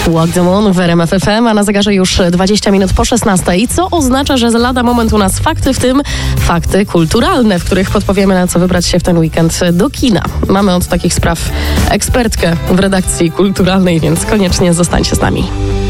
Walk the Moon w RMF FM, a na zegarze już 20 minut po 16, co oznacza, że lada moment u nas fakty, w tym fakty kulturalne, w których podpowiemy, na co wybrać się w ten weekend do kina. Mamy od takich spraw ekspertkę w redakcji kulturalnej, więc koniecznie zostańcie z nami.